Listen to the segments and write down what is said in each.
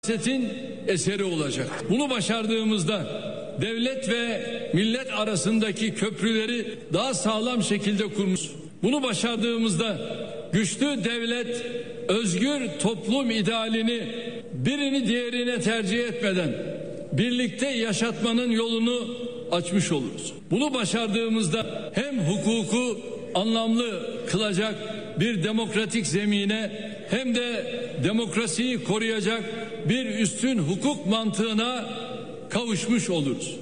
siyasetin eseri olacak. Bunu başardığımızda devlet ve millet arasındaki köprüleri daha sağlam şekilde kurmuş. Bunu başardığımızda güçlü devlet, özgür toplum idealini birini diğerine tercih etmeden birlikte yaşatmanın yolunu açmış oluruz. Bunu başardığımızda hem hukuku anlamlı kılacak bir demokratik zemine hem de demokrasiyi koruyacak bir üstün hukuk mantığına kavuşmuş oluruz.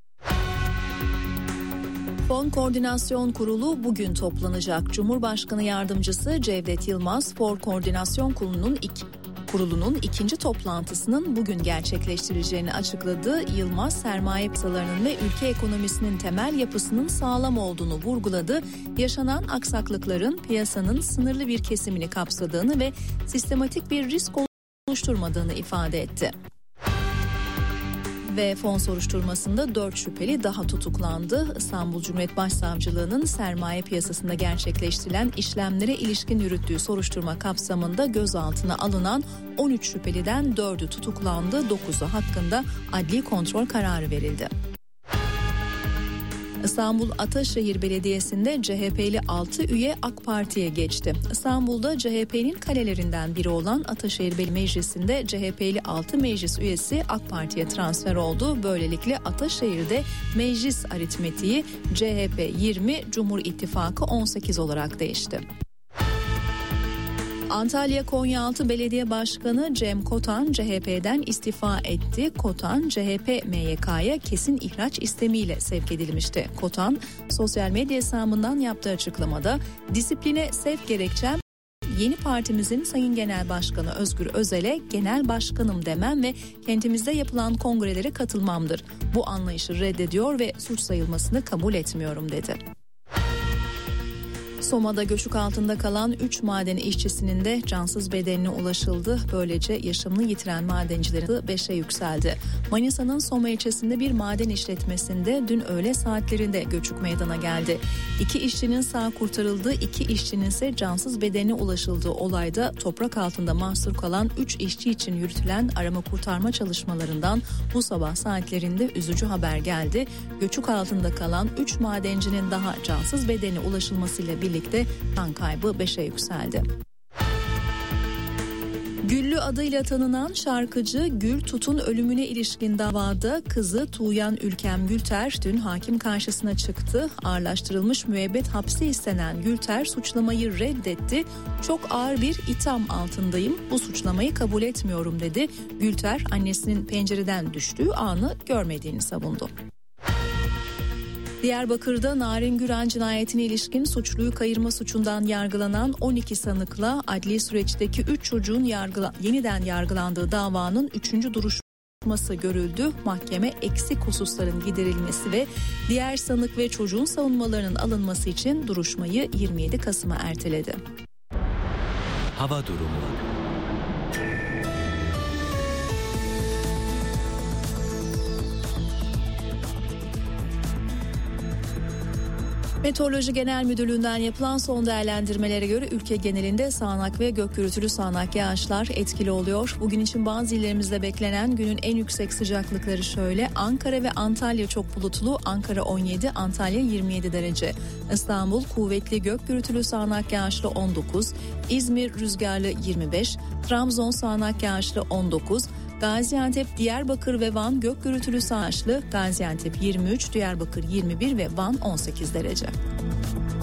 Fon Koordinasyon Kurulu bugün toplanacak. Cumhurbaşkanı Yardımcısı Cevdet Yılmaz, Fon Koordinasyon Kurulu'nun ikinci toplantısının bugün gerçekleştirileceğini açıkladı. Yılmaz, sermaye piyasalarının ve ülke ekonomisinin temel yapısının sağlam olduğunu vurguladı. Yaşanan aksaklıkların piyasanın sınırlı bir kesimini kapsadığını ve sistematik bir risk oluşturmadığını ifade etti. Ve fon soruşturmasında 4 şüpheli daha tutuklandı. İstanbul Cumhuriyet Başsavcılığı'nın sermaye piyasasında gerçekleştirilen işlemlere ilişkin yürüttüğü soruşturma kapsamında gözaltına alınan 13 şüpheliden 4'ü tutuklandı. 9'u hakkında adli kontrol kararı verildi. İstanbul Ataşehir Belediyesi'nde CHP'li 6 üye AK Parti'ye geçti. İstanbul'da CHP'nin kalelerinden biri olan Ataşehir Belediye Meclisi'nde CHP'li 6 meclis üyesi AK Parti'ye transfer oldu. Böylelikle Ataşehir'de meclis aritmetiği CHP 20, Cumhur İttifakı 18 olarak değişti. Antalya Konyaaltı Belediye Başkanı Cem Kotan CHP'den istifa etti. Kotan CHP MYK'ya kesin ihraç istemiyle sevk edilmişti. Kotan sosyal medya hesabından yaptığı açıklamada disipline sevk gerekçem yeni partimizin Sayın Genel Başkanı Özgür Özel'e genel başkanım demem ve kentimizde yapılan kongrelere katılmamdır. Bu anlayışı reddediyor ve suç sayılmasını kabul etmiyorum dedi. Soma'da göçük altında kalan 3 maden işçisinin de cansız bedenine ulaşıldı. Böylece yaşamını yitiren madencilerin sayısı 5'e yükseldi. Manisa'nın Soma ilçesinde bir maden işletmesinde dün öğle saatlerinde göçük meydana geldi. 2 işçinin sağ kurtarıldığı, 2 işçinin ise cansız bedenine ulaşıldığı olayda toprak altında mahsur kalan 3 işçi için yürütülen arama kurtarma çalışmalarından bu sabah saatlerinde üzücü haber geldi. Göçük altında kalan 3 madencinin daha cansız bedenine ulaşılmasıyla birlikte can kaybı 5'e yükseldi. Güllü adıyla tanınan şarkıcı Gül Tut'un ölümüne ilişkin davada kızı Tuğyan Ülkem Gülter dün hakim karşısına çıktı. Ağırlaştırılmış müebbet hapsi istenen Gülter suçlamayı reddetti. Çok ağır bir itham altındayım, bu suçlamayı kabul etmiyorum dedi. Gülter annesinin pencereden düştüğü anı görmediğini savundu. Diyarbakır'da Narin Güran cinayetine ilişkin suçluyu kayırma suçundan yargılanan 12 sanıkla adli süreçteki 3 çocuğun yeniden yargılandığı davanın 3. duruşması görüldü. Mahkeme eksik hususların giderilmesi ve diğer sanık ve çocuğun savunmalarının alınması için duruşmayı 27 Kasım'a erteledi. Hava durumu. Meteoroloji Genel Müdürlüğü'nden yapılan son değerlendirmelere göre ülke genelinde sağanak ve gök gürültülü sağanak yağışlar etkili oluyor. Bugün için bazı illerimizde beklenen günün en yüksek sıcaklıkları şöyle: Ankara ve Antalya çok bulutlu, Ankara 17, Antalya 27 derece. İstanbul kuvvetli gök gürültülü sağanak yağışlı 19, İzmir rüzgarlı 25, Trabzon sağanak yağışlı 19, Gaziantep, Diyarbakır ve Van gök gürültülü sağaçlı, Gaziantep 23, Diyarbakır 21 ve Van 18 derece.